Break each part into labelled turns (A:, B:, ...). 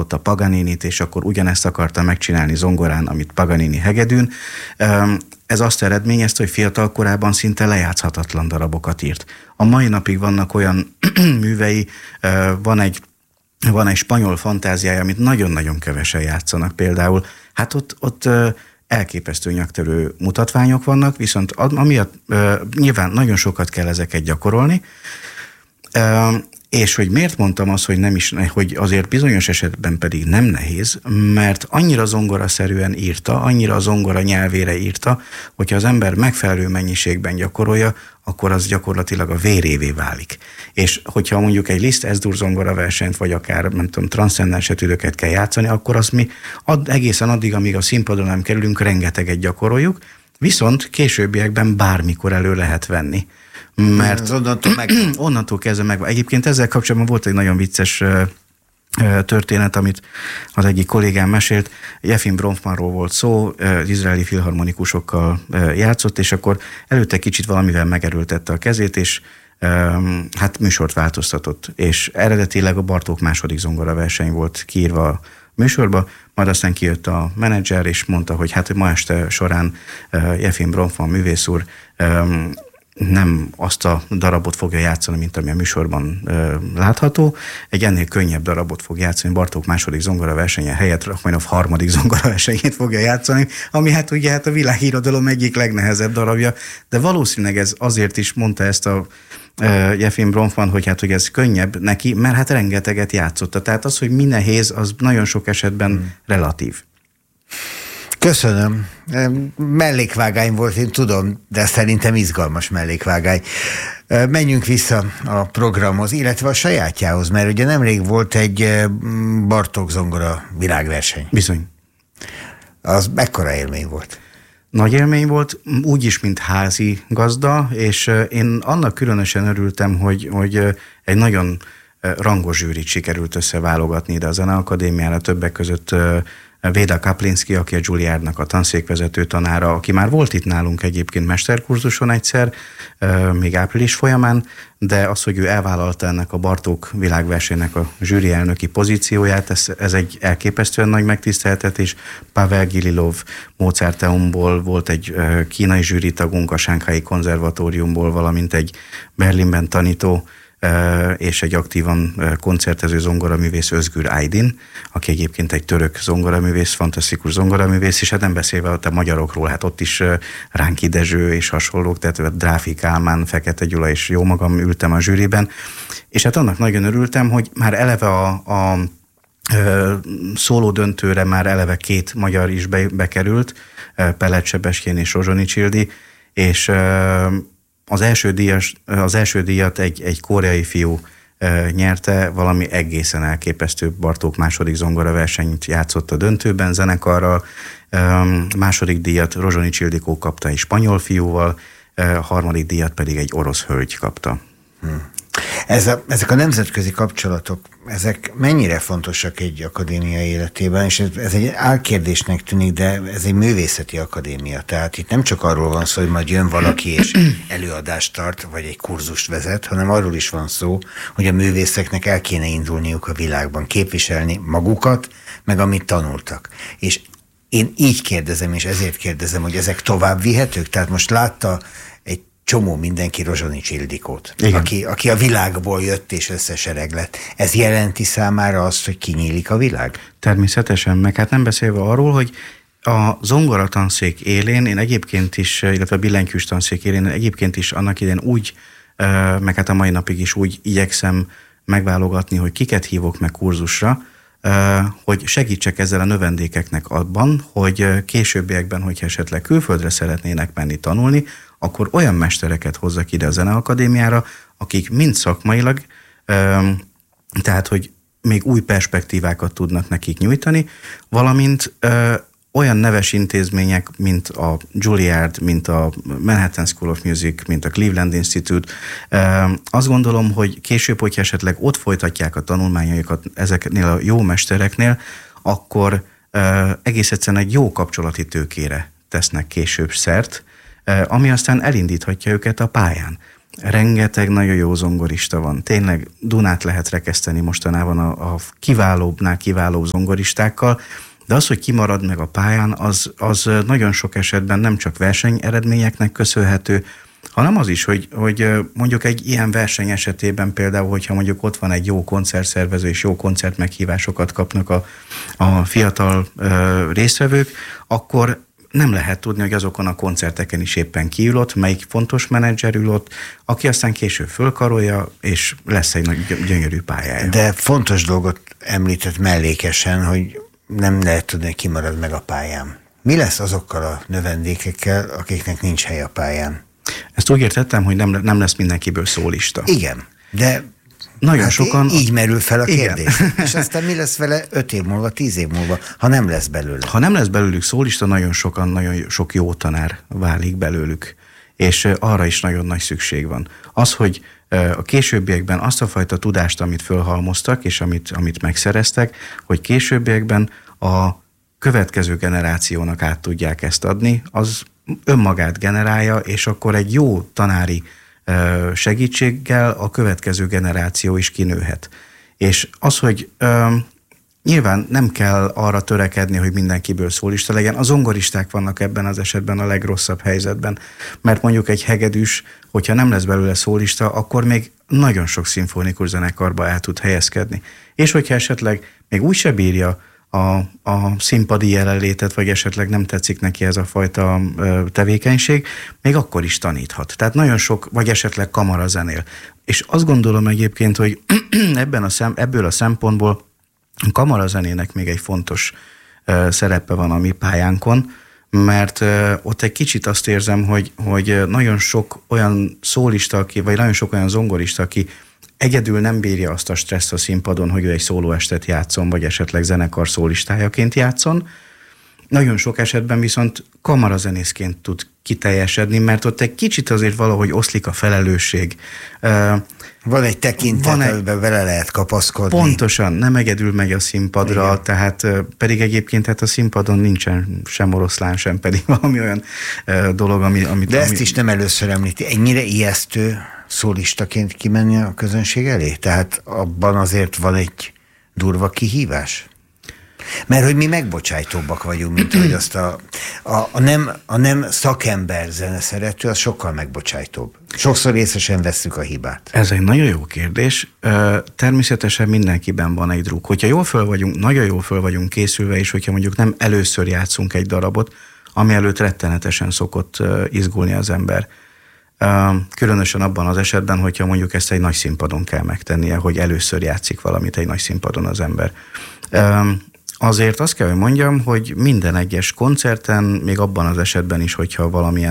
A: hallotta Paganinit, és akkor ugyanezt akarta megcsinálni zongorán, amit Paganini hegedűn. Ez azt eredményezte, hogy fiatal korában szinte lejátszhatatlan darabokat írt. A mai napig vannak olyan művei, van egy spanyol fantáziája, amit nagyon-nagyon kevesen játszanak például. Hát ott elképesztő nyakterő mutatványok vannak, viszont amiatt nyilván nagyon sokat kell ezeket gyakorolni, és hogy miért mondtam azt, hogy azért bizonyos esetben pedig nem nehéz, mert annyira zongoraszerűen írta, annyira a zongora nyelvére írta, hogyha az ember megfelelő mennyiségben gyakorolja, akkor az gyakorlatilag a vérévé válik. És hogyha mondjuk egy Liszt S-dur zongora versenyt, vagy akár, nem tudom, transzcendens etüdöket kell játszani, akkor azt mi egészen addig, amíg a színpadon nem kerülünk, rengeteget gyakoroljuk, viszont későbbiekben bármikor elő lehet venni. Mert onnantól kezdve meg. Egyébként ezzel kapcsolatban volt egy nagyon vicces történet, amit az egyik kollégám mesélt. Jefim Bronfmanról volt szó, izraeli filharmonikusokkal játszott, és akkor előtte kicsit valamivel megerőltette a kezét, és hát műsort változtatott. És eredetileg a Bartók második zongora verseny volt kiírva a műsorba, majd aztán kijött a menedzser, és mondta, hogy hát ma este során Jefim Bronfman művész úr nem azt a darabot fogja játszani, mint ami a műsorban látható. Egy ennél könnyebb darabot fog játszani, Bartók második zongora versenye helyett Rachmaninoff harmadik zongora versenyét fogja játszani, ami hát ugye a világirodalom egyik legnehezebb darabja, de valószínűleg ez azért is mondta ezt a Jefim Bronfman, hogy hát, hogy ez könnyebb neki, mert hát rengeteget játszotta. Tehát az, hogy mi nehéz, az nagyon sok esetben relatív.
B: Köszönöm. Mellékvágány volt, én tudom, de szerintem izgalmas mellékvágány. Menjünk vissza a programhoz, illetve a sajátjához, mert ugye nemrég volt egy Bartók zongora világverseny.
A: Bizony.
B: Az mekkora élmény volt?
A: Nagy élmény volt, úgyis, mint házi gazda, és én annak különösen örültem, hogy egy nagyon rangos zsűrit sikerült összeválogatni ide a Zeneakadémiára, többek között Véda Kaplinski, aki a Juilliardnak a tanszékvezető tanára, aki már volt itt nálunk egyébként mesterkurzuson egyszer, még április folyamán, de az, hogy ő elvállalta ennek a Bartók világversenynek a zsűri elnöki pozícióját, ez egy elképesztően nagy megtiszteltetés. Pavel Gililov Mozarteumból volt egy kínai zsűritagunk, a Shanghai konzervatóriumból, valamint egy Berlinben tanító és egy aktívan koncertező zongoraművész, Özgür Aydin, aki egyébként egy török zongoraművész, fantasztikus zongoraművész, és hát nem beszélve ott a magyarokról, hát ott is Ránki Dezső és hasonlók, tehát Dráfi Kálmán, Fekete Gyula és jó magam ültem a zsűriben, és hát annak nagyon örültem, hogy már eleve a szóló döntőre már eleve 2 magyar is bekerült, Pellet Sebestyén és Rozsonyi Ildi, és az első díjat egy koreai fiú nyerte, valami egészen elképesztő. Bartók második zongora versenyt játszott a döntőben zenekarral, második díjat Rozsonyi Ildikó kapta egy spanyol fiúval, harmadik díjat pedig egy orosz hölgy kapta.
B: Ezek a nemzetközi kapcsolatok, ezek mennyire fontosak egy akadémia életében, és ez egy álkérdésnek tűnik, de ez egy művészeti akadémia, tehát itt nem csak arról van szó, hogy majd jön valaki és előadást tart, vagy egy kurzust vezet, hanem arról is van szó, hogy a művészeknek el kéne indulniuk a világban, képviselni magukat, meg amit tanultak. És én így kérdezem, és ezért kérdezem, hogy ezek tovább vihetők? Tehát most látta egy csomó mindenki Rozsonyi Ildikót, aki a világból jött és összesereg lett. Ez jelenti számára azt, hogy kinyílik a világ?
A: Természetesen, meg hát nem beszélve arról, hogy a zongoratanszék élén én egyébként is, illetve a billentyűs tanszék élén egyébként is annak idején úgy, meg hát a mai napig is úgy igyekszem megválogatni, hogy kiket hívok meg kurzusra, hogy segítsek ezzel a növendékeknek abban, hogy későbbiekben, hogyha esetleg külföldre szeretnének menni tanulni, akkor olyan mestereket hozzak ide a Zeneakadémiára, akik mind szakmailag, tehát, hogy még új perspektívákat tudnak nekik nyújtani, valamint olyan neves intézmények, mint a Juilliard, mint a Manhattan School of Music, mint a Cleveland Institute. Azt gondolom, hogy később, hogyha esetleg ott folytatják a tanulmányaikat ezeknél a jó mestereknél, akkor egész egyszerűen egy jó kapcsolati tőkére tesznek később szert, ami aztán elindíthatja őket a pályán. rengeteg nagyon jó zongorista van. Tényleg Dunát lehet rekeszteni mostanában a kiválóbbnál kiválóbb zongoristákkal, de az, hogy kimarad meg a pályán, az nagyon sok esetben nem csak versenyeredményeknek köszönhető, hanem az is, hogy mondjuk egy ilyen verseny esetében például, hogyha mondjuk ott van egy jó koncertszervező, és jó koncert meghívásokat kapnak a fiatal résztvevők, akkor nem lehet tudni, hogy azokon a koncerteken is éppen kiül ott, melyik fontos menedzser ül ott, aki aztán később fölkarolja, és lesz egy nagy gyönyörű pályája.
B: De fontos dolgot említett mellékesen, hogy nem lehet tudni, hogy ki marad meg a pályán. Mi lesz azokkal a növendékekkel, akiknek nincs hely a pályán?
A: Ezt úgy értettem, hogy nem lesz mindenkiből szólista.
B: Igen, de
A: nagyon sokan...
B: Így merül fel a kérdés. És aztán mi lesz vele 5 év múlva, 10 év múlva, ha nem lesz belőle?
A: Ha nem lesz belőlük szólista, nagyon sok jó tanár válik belőlük. És arra is nagyon nagy szükség van. Az, hogy a későbbiekben azt a fajta tudást, amit fölhalmoztak, és amit megszereztek, hogy későbbiekben a következő generációnak át tudják ezt adni, az önmagát generálja, és akkor egy jó tanári segítséggel a következő generáció is kinőhet. És az, hogy nyilván nem kell arra törekedni, hogy mindenkiből szólista legyen. A zongoristák vannak ebben az esetben a legrosszabb helyzetben, mert mondjuk egy hegedűs, hogyha nem lesz belőle szólista, akkor még nagyon sok szimfonikus zenekarba el tud helyezkedni. És hogyha esetleg még úgy se bírja a színpadi jelenlétet, vagy esetleg nem tetszik neki ez a fajta tevékenység, még akkor is taníthat. Tehát nagyon sok, vagy esetleg kamarazenél. És azt gondolom egyébként, hogy ebből a szempontból a kamarazenének még egy fontos szerepe van a mi pályánkon, mert ott egy kicsit azt érzem, hogy nagyon sok olyan szólista, vagy nagyon sok olyan zongorista, aki egyedül nem bírja azt a stresszt a színpadon, hogy ő egy szólóestet játszon, vagy esetleg zenekar szólistájaként játszon. Nagyon sok esetben viszont kamarazenészként tud kiteljesedni, mert ott egy kicsit azért valahogy oszlik a felelősség.
B: Van egy tekintet, amiben vele lehet kapaszkodni.
A: Pontosan, nem egyedül megy a színpadra, igen. Tehát pedig egyébként hát a színpadon nincsen sem oroszlán, sem pedig valami olyan dolog, amit...
B: De ezt is nem először említi. Ennyire ijesztő szólistaként kimenni a közönség elé? Tehát abban azért van egy durva kihívás? Mert hogy mi megbocsájtóbbak vagyunk, mint hogy azt a nem szakember zeneszerető, az sokkal megbocsájtóbb. Sokszor észre vesszük a hibát.
A: Ez egy nagyon jó kérdés. Természetesen mindenkiben van egy druk. Hogyha nagyon jól föl vagyunk készülve, és hogyha mondjuk nem először játszunk egy darabot, ami előtt rettenetesen szokott izgulni az ember. Különösen abban az esetben, hogyha mondjuk ezt egy nagy színpadon kell megtennie, hogy először játszik valamit egy nagy színpadon az ember. Azért azt kell, hogy mondjam, hogy minden egyes koncerten, még abban az esetben is, hogyha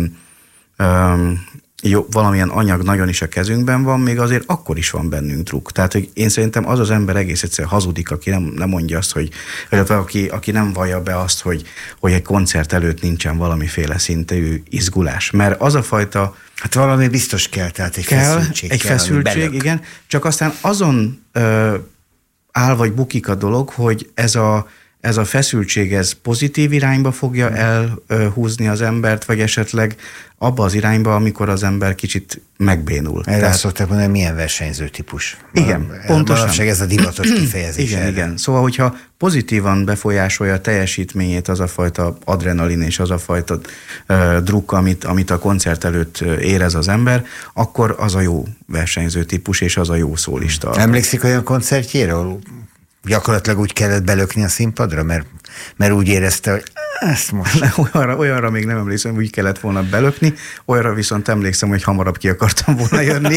A: valamilyen anyag nagyon is a kezünkben van, még azért akkor is van bennünk druk. Tehát hogy én szerintem az az ember egész egyszerűen hazudik, aki nem mondja azt, aki nem vallja be azt, hogy egy koncert előtt nincsen valamiféle szintű izgulás. Mert az a fajta...
B: Hát valami biztos kell, tehát egy feszültség.
A: Egy feszültség, igen. Csak aztán azon áll vagy bukik a dolog, hogy ez a feszültség, ez pozitív irányba fogja elhúzni az embert, vagy esetleg abba az irányba, amikor az ember kicsit megbénul.
B: Erre azt szokták mondani, hogy milyen versenyző típus.
A: Igen, pontosan.
B: Ez a divatos kifejezés.
A: Igen. Szóval, hogyha pozitívan befolyásolja a teljesítményét az a fajta adrenalin és az a fajta druk, amit a koncert előtt érez az ember, akkor az a jó versenyző típus, és az a jó szólista.
B: Emlékszik olyan koncertjére, ahol gyakorlatilag úgy kellett belökni a színpadra, mert úgy érezte, hogy ezt most...
A: Olyanra még nem emlékszem, hogy úgy kellett volna belökni, olyanra viszont emlékszem, hogy hamarabb ki akartam volna jönni.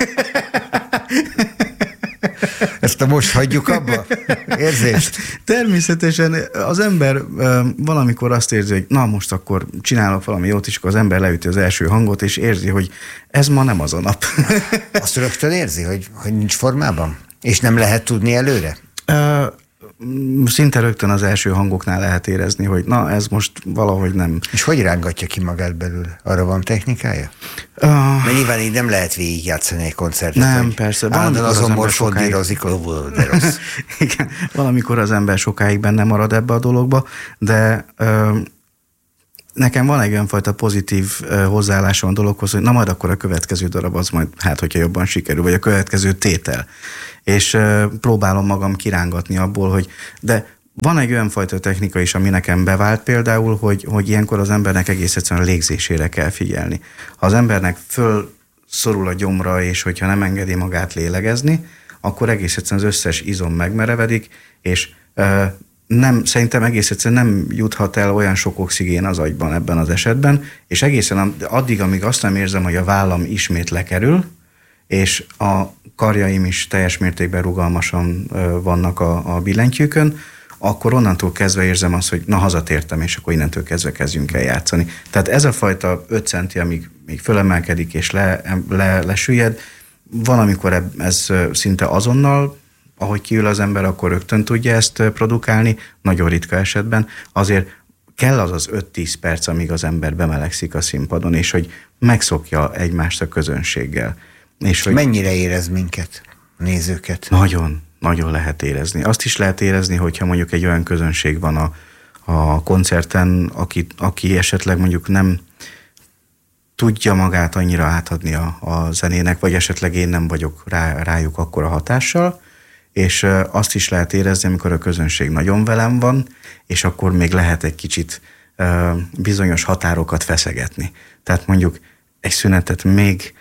B: Ezt most hagyjuk abba? Érzést?
A: Természetesen az ember valamikor azt érzi, hogy na most akkor csinálok valami jót, és akkor az ember leüti az első hangot, és érzi, hogy ez ma nem az a nap.
B: Azt rögtön érzi, hogy nincs formában? És nem lehet tudni előre?
A: Szinte rögtön az első hangoknál lehet érezni, hogy na, ez most valahogy nem.
B: És hogy rángatja ki magát belül? Arra van technikája? Mert nyilván így nem lehet végigjátszani egy koncertet.
A: Nem, persze.
B: Azon morfondírozik, de rossz.
A: Igen, valamikor az ember sokáig benne marad ebbe a dologba, de nekem van egy olyan fajta pozitív hozzáállásom a dologhoz, hogy na majd akkor a következő darab az majd, hát hogyha jobban sikerül, vagy a következő tétel. És próbálom magam kirángatni abból, hogy de van egy olyan fajta technika is, ami nekem bevált például, hogy ilyenkor az embernek egész egyszerűen a légzésére kell figyelni. Ha az embernek fölszorul a gyomra, és hogyha nem engedi magát lélegezni, akkor egész egyszerűen az összes izom megmerevedik, és szerintem egész egyszerűen nem juthat el olyan sok oxigén az agyban ebben az esetben, és egészen addig, amíg azt nem érzem, hogy a vállam ismét lekerül, és a karjaim is teljes mértékben rugalmasan vannak a billentyűkön, akkor onnantól kezdve érzem azt, hogy na, hazatértem, és akkor innentől kezdve kezdjünk el játszani. Tehát ez a fajta 5 centi, amíg még fölemelkedik és lesüllyed, van, amikor ez szinte azonnal, ahogy kiül az ember, akkor rögtön tudja ezt produkálni, nagyon ritka esetben. Azért kell az 5-10 perc, amíg az ember bemelegszik a színpadon, és hogy megszokja egymást a közönséggel. És hogy
B: mennyire érez minket, nézőket?
A: Nagyon, nagyon lehet érezni. Azt is lehet érezni, hogyha mondjuk egy olyan közönség van a koncerten, aki esetleg mondjuk nem tudja magát annyira átadni a zenének, vagy esetleg én nem vagyok rájuk akkora hatással, és azt is lehet érezni, amikor a közönség nagyon velem van, és akkor még lehet egy kicsit bizonyos határokat feszegetni. Tehát mondjuk egy szünetet még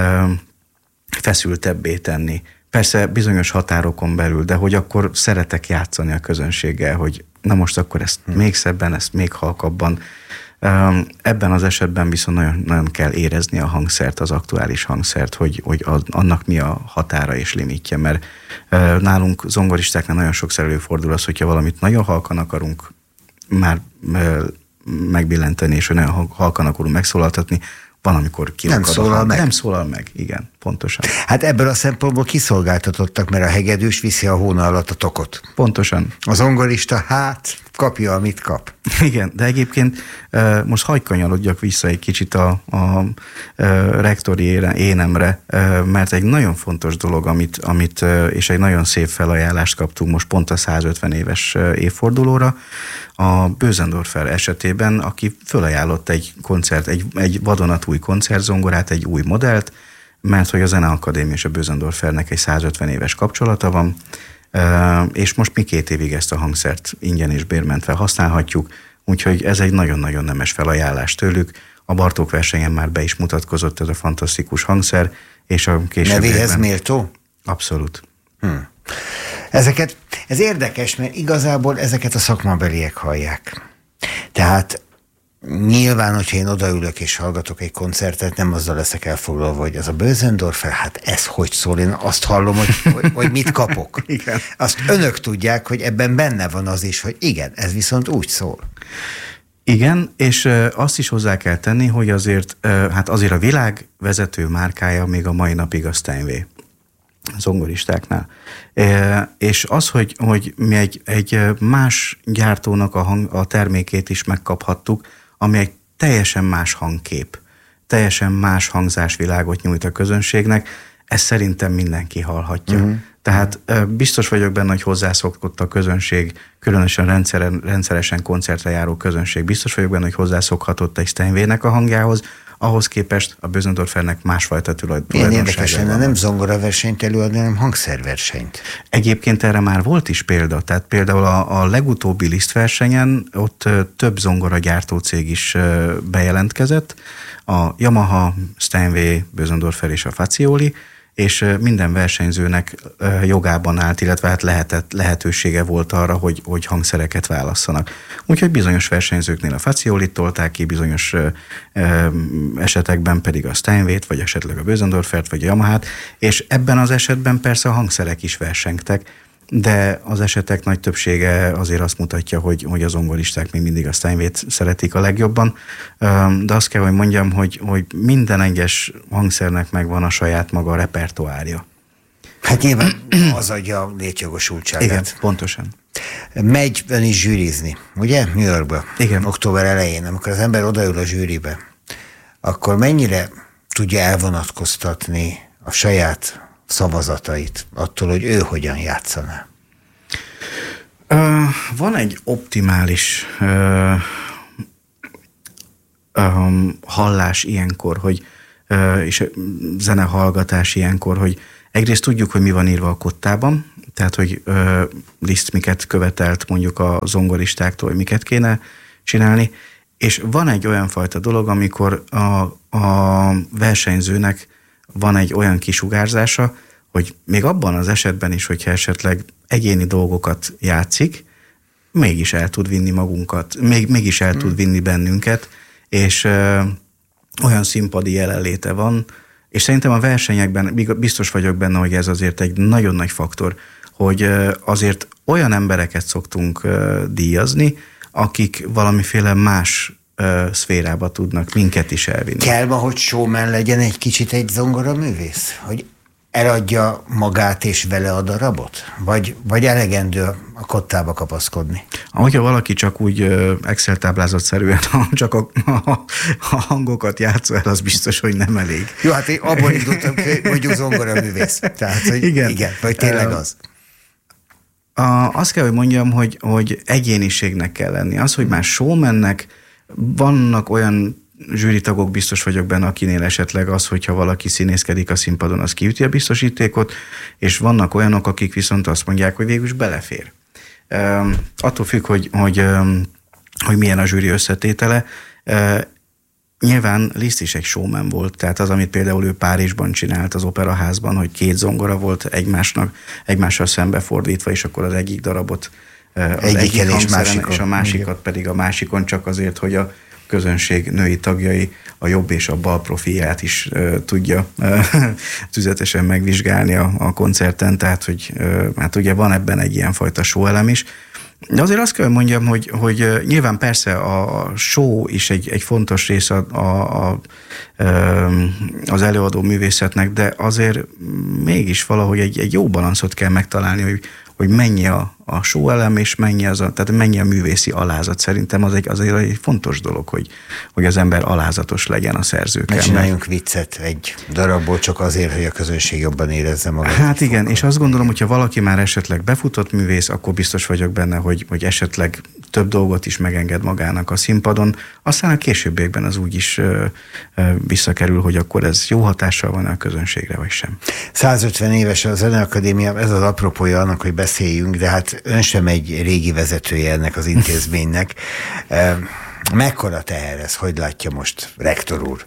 A: feszültebbé tenni. Persze bizonyos határokon belül, de hogy akkor szeretek játszani a közönséggel, hogy na most akkor ezt még szebben, ezt még halkabban. Ebben az esetben viszont nagyon, nagyon kell érezni a hangszert, az aktuális hangszert, hogy annak mi a határa és limitje, mert nálunk zongoristáknál nagyon sokszor előfordul az, hogyha valamit nagyon halkan akarunk már megbillenteni, és nagyon halkan akarunk megszólaltatni, van, amikor nem szólal meg, igen, pontosan.
B: Hát ebből a szempontból kiszolgáltatottak, mert a hegedűs viszi a hóna alatt a tokot.
A: Pontosan.
B: A zongorista, hát kapja, amit kap.
A: Igen, de egyébként most hadd kanyarodjak vissza egy kicsit a rektori énemre, mert egy nagyon fontos dolog, amit és egy nagyon szép felajánlást kaptunk most pont a 150 éves évfordulóra, a Bösendorfer esetében, aki fölajánlott egy koncert, egy vadonatúj koncertzongorát, egy új modellt, mert hogy a Zeneakadémia és a Bösendorfernek egy 150 éves kapcsolata van, és most mi 2 évig ezt a hangszert ingyen és bérmentve használhatjuk, úgyhogy ez egy nagyon-nagyon nemes felajánlás tőlük. A Bartók versenyen már be is mutatkozott ez a fantasztikus hangszer, és a későbbiekben...
B: Nevéhez méltó?
A: Abszolút.
B: Ez érdekes, mert igazából ezeket a szakmabeliek hallják. Tehát nyilván, hogyha én odaülök és hallgatok egy koncertet, nem azzal leszek elfoglalva, hogy az a Bösendorfer, hát ez hogy szól? Én azt hallom, hogy mit kapok.
A: Igen.
B: Azt önök tudják, hogy ebben benne van az is, hogy igen, ez viszont úgy szól.
A: Igen, és azt is hozzá kell tenni, hogy azért a világ vezető márkája még a mai napig a Steinway zongoristáknál. És az, hogy mi egy más gyártónak a termékét is megkaphattuk, ami egy teljesen más hangkép, teljesen más hangzásvilágot nyújt a közönségnek, ezt szerintem mindenki hallhatja. Tehát biztos vagyok benne, hogy hozzászokott a közönség, különösen rendszeresen koncertre járó közönség, biztos vagyok benne, hogy hozzászokhatott egy Steinway-nek a hangjához, ahhoz képest a Bösendorfernek másfajta tulajdonságai.
B: Ilyen érdekesen, nem zongoraversenyt előadni, hanem hangszerversenyt.
A: Egyébként erre már volt is példa, tehát például a legutóbbi Liszt versenyen ott több zongoragyártó cég is bejelentkezett, a Yamaha, Steinway, Bösendorfer és a Fazioli, és minden versenyzőnek jogában állt, illetve hát lehetősége volt arra, hogy hangszereket válasszanak. Úgyhogy bizonyos versenyzőknél a Faziolit tolták ki, bizonyos esetekben pedig a Steinway-t, vagy esetleg a Bösendorfert, vagy a Yamahát, és ebben az esetben persze a hangszerek is versengtek, de az esetek nagy többsége azért azt mutatja, hogy a zongoristák még mindig a Steinway-t szeretik a legjobban, de azt kell, hogy mondjam, hogy minden egyes hangszernek megvan a saját maga a repertoárja.
B: Hát nyilván az adja a létjogosultságát.
A: Igen, pontosan.
B: Megy ön is zsűrizni, ugye? New Yorkba.
A: Igen.
B: Október elején, amikor az ember odaül a zsűribe, akkor mennyire tudja elvonatkoztatni a saját szavazatait attól, hogy ő hogyan játszaná?
A: Van egy optimális hallás ilyenkor, hogy és zenehallgatás ilyenkor, hogy egyrészt tudjuk, hogy mi van írva a kottában, tehát, hogy Liszt miket követelt mondjuk a zongoristáktól, hogy miket kéne csinálni, és van egy olyan fajta dolog, amikor a versenyzőnek van egy olyan kisugárzása, hogy még abban az esetben is, hogyha esetleg egyéni dolgokat játszik, mégis el tud vinni magunkat, mégis el tud vinni bennünket, és olyan színpadi jelenléte van, és szerintem a versenyekben biztos vagyok benne, hogy ez azért egy nagyon nagy faktor, hogy azért olyan embereket szoktunk díjazni, akik valamiféle más szférába tudnak minket is elvinni.
B: Kell ma, hogy showman legyen egy kicsit egy zongoraművész? Hogy eladja magát és vele a darabot? Vagy elegendő a kottába kapaszkodni?
A: Hogyha valaki csak úgy Excel táblázatszerűen csak a hangokat játszol el, az biztos, hogy nem elég.
B: Jó, hát én abból indultam, hogy mondjuk zongoraművész. Tehát, hogy igen, vagy tényleg az.
A: Azt kell, hogy mondjam, hogy egyéniségnek kell lenni. Az, hogy már showmannek vannak olyan zsűritagok, biztos vagyok benne, akinél esetleg az, hogyha valaki színészkedik a színpadon, az kiüti a biztosítékot, és vannak olyanok, akik viszont azt mondják, hogy végül is belefér. Attól függ, hogy milyen a zsűri összetétele. Nyilván Liszt is egy showman volt, tehát az, amit például ő Párizsban csinált az operaházban, hogy 2 zongora volt egymással szembefordítva, és akkor az egyik darabot az egyik hangszeren, és a másikat pedig a másikon, csak azért, hogy a közönség női tagjai a jobb és a bal profilját is tudja tüzetesen megvizsgálni a koncerten, tehát hogy hát ugye van ebben egy ilyenfajta show elem is. De azért azt kell mondjam, hogy nyilván persze a show is egy fontos része az előadó művészetnek, de azért mégis valahogy egy jó balanszot kell megtalálni, hogy mennyi a show elem, és tehát mennyi a művészi alázat. Szerintem azért egy fontos dolog, hogy az ember alázatos legyen a szerzőkkel.
B: Ne csináljunk viccet egy darabból csak azért, hogy a közönség jobban érezze magát.
A: Hát igen, és azt gondolom, hogyha valaki már esetleg befutott művész, akkor biztos vagyok benne, hogy esetleg több dolgot is megenged magának a színpadon. Aztán a későbbiekben az úgy is visszakerül, hogy akkor ez jó hatással van a közönségre, vagy sem.
B: 150 éves a Zeneakadémia, ez az apropója annak, hogy beszéljünk, de hát ön sem egy régi vezetője ennek az intézménynek. Mekkora teher ez? Hogy látja most, rektor úr?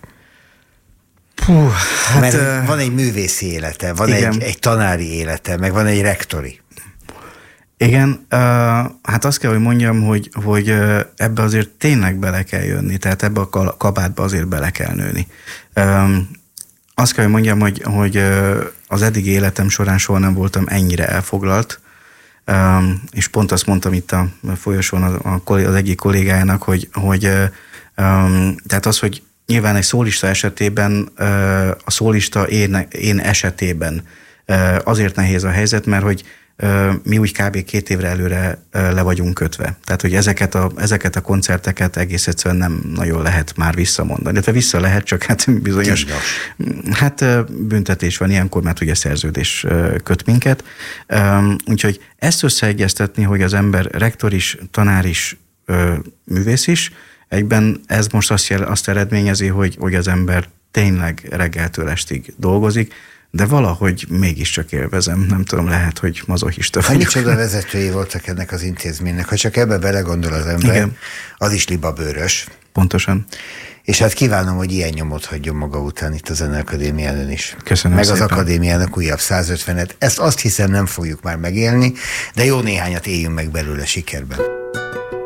B: Hát, mert van egy művészi élete, van egy tanári élete, meg van egy rektori.
A: Igen, hát azt kell, hogy mondjam, hogy ebbe azért tényleg bele kell jönni, tehát ebbe a kabátba azért bele kell nőni. Azt kell, hogy mondjam, hogy az eddigi életem során soha nem voltam ennyire elfoglalt, és pont azt mondtam itt a folyosón az egyik kollégájának, hogy tehát az, hogy nyilván egy szólista esetében, a szólista én esetében azért nehéz a helyzet, mert hogy mi úgy kb. 2 évre előre le vagyunk kötve. Tehát, hogy ezeket a koncerteket egész egyszerűen nem nagyon lehet már visszamondani. Tehát vissza lehet, csak hát bizonyos büntetés van ilyenkor, mert ugye szerződés köt minket. Úgyhogy ezt összeegyeztetni, hogy az ember rektor is, tanár is, művész is, egyben ez most azt eredményezi, hogy az ember tényleg reggeltől estig dolgozik, de valahogy mégiscsak élvezem. Nem tudom, lehet, hogy mazochista vagyok.
B: Micsoda vezetői voltak ennek az intézménynek. Ha csak ebbe belegondol az ember, igen, az is libabőrös.
A: Pontosan.
B: És hát kívánom, hogy ilyen nyomot hagyjon maga után itt a Zeneakadémián is.
A: Köszönöm
B: meg
A: szépen.
B: Az akadémiának újabb 150-et. Ezt azt hiszem nem fogjuk már megélni, de jó néhányat éljünk meg belőle sikerben.